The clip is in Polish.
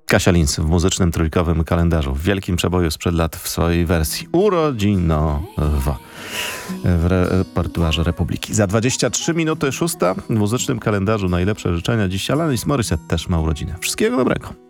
Kasia Linz w muzycznym trójkowym kalendarzu w wielkim przeboju sprzed lat w swojej wersji urodzinowa w repertuarze Republiki. Za 23 minuty 6 w muzycznym kalendarzu najlepsze życzenia. Dziś Alanis Morissette też ma urodziny. Wszystkiego dobrego.